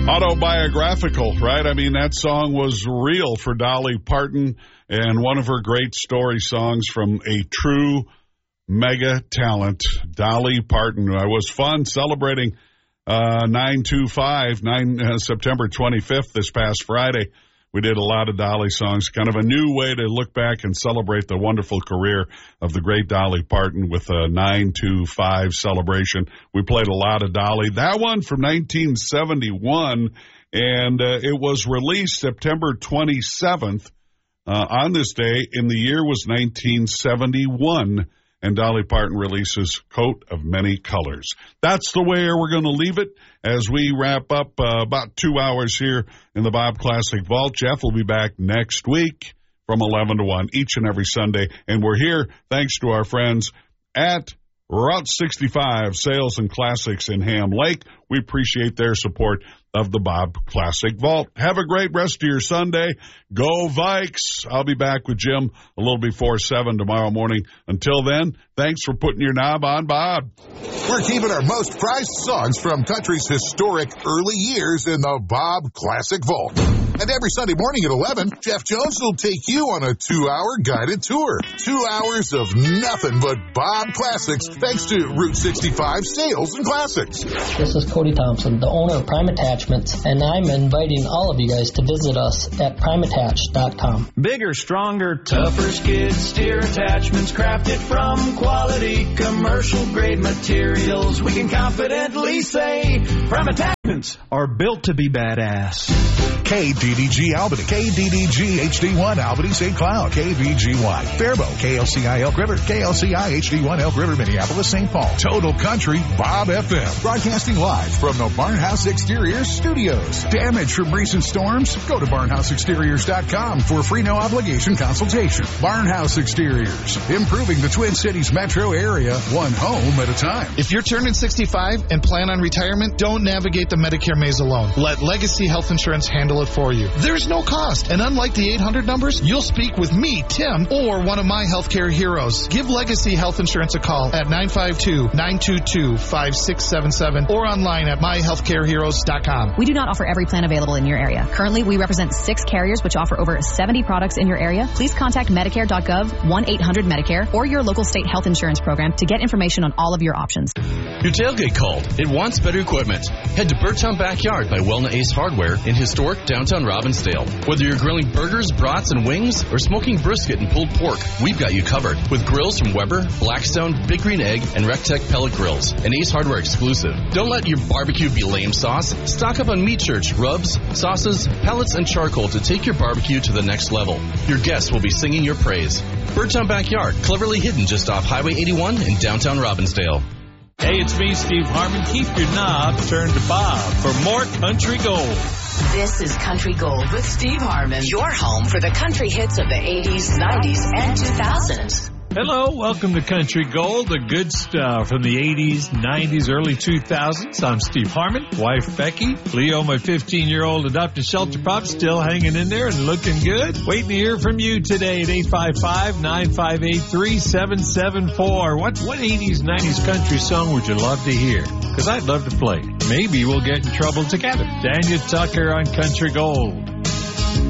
Autobiographical, right? I mean, that song was real for Dolly Parton and one of her great story songs from a true mega talent, Dolly Parton. It was fun celebrating 9/25, September 25th this past Friday. We did a lot of Dolly songs, kind of a new way to look back and celebrate the wonderful career of the great Dolly Parton with a 9/25 celebration. We played a lot of Dolly. That one from 1971, and it was released September 27th. On this day, in the year was 1971, and Dolly Parton releases Coat of Many Colors. That's the way we're going to leave it as we wrap up about 2 hours here in the Bob Classic Vault. Jeff will be back next week from 11 to 1 each and every Sunday. And we're here thanks to our friends at Route 65 Sales and Classics in Ham Lake. We appreciate their support of the Bob Classic Vault. Have a great rest of your Sunday. Go Vikes. I'll be back with Jim a little before 7 tomorrow morning. Until then, thanks for putting your knob on, Bob. We're keeping our most prized songs from country's historic early years in the Bob Classic Vault. And every Sunday morning at 11, Jeff Jones will take you on a 2-hour guided tour. 2 hours of nothing but Bob Classics, thanks to Route 65 Sales and Classics. This is Cody Thompson, the owner of Prime Attachments, and I'm inviting all of you guys to visit us at primeattach.com. Bigger, stronger, tougher skid steer attachments crafted from quality commercial-grade materials. We can confidently say Prime Attachments are built to be badass. KDDG Albany, KDDG HD1 Albany St. Cloud, KVGY Faribault, KLCI Elk River, KLCI HD1 Elk River Minneapolis St. Paul, Total Country Bob FM, broadcasting live from the Barnhouse Exteriors Studios. Damage from recent storms? Go to barnhouseexteriors.com for a free no obligation consultation. Barnhouse Exteriors, improving the Twin Cities metro area, one home at a time. If you're turning 65 and plan on retirement, don't navigate the Medicare maze alone. Let Legacy Health Insurance handle it for you. There's no cost, and unlike the 800 numbers, you'll speak with me, Tim, or one of my healthcare heroes. Give Legacy Health Insurance a call at 952-922-5677 or online at myhealthcareheroes.com. We do not offer every plan available in your area. Currently, we represent 6 carriers which offer over 70 products in your area. Please contact Medicare.gov, 1-800-MEDICARE, or your local state health insurance program to get information on all of your options. Your tailgate called. It wants better equipment. Head to Birdtown Backyard by Wellna Ace Hardware in historic downtown Robbinsdale. Whether you're grilling burgers, brats, and wings, or smoking brisket and pulled pork, we've got you covered. With grills from Weber, Blackstone, Big Green Egg, and Rectech pellet grills. An Ace Hardware exclusive. Don't let your barbecue be lame sauce. Stock up on meat church, rubs, sauces, pellets, and charcoal to take your barbecue to the next level. Your guests will be singing your praise. Birdtown Backyard, cleverly hidden just off Highway 81 in downtown Robbinsdale. Hey, it's me, Steve Harmon. Keep your knob turned to Bob for more Country Gold. This is Country Gold with Steve Harmon, your home for the country hits of the 80s, 90s, and 2000s. Hello, welcome to Country Gold, the good stuff from the 80s, 90s, early 2000s. I'm Steve Harmon, wife Becky, Leo, my 15-year-old adopted shelter pup, still hanging in there and looking good. Waiting to hear from you today at 855-958-3774. What 80s, 90s country song would you love to hear? Because I'd love to play it. Maybe we'll get in trouble together. Daniel Tucker on Country Gold.